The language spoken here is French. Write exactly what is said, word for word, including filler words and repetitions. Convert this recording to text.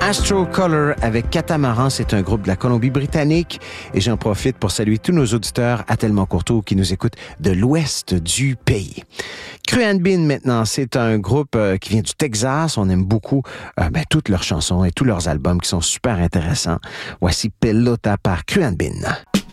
Astro Color avec Catamaran, c'est un groupe de la Colombie-Britannique et j'en profite pour saluer tous nos auditeurs à Tellement Courteau qui nous écoutent de l'ouest du pays. Cruan Bin maintenant, c'est un groupe euh, qui vient du Texas. On aime beaucoup euh, ben, toutes leurs chansons et tous leurs albums qui sont super intéressants. Voici Pelota par Cruan Bin.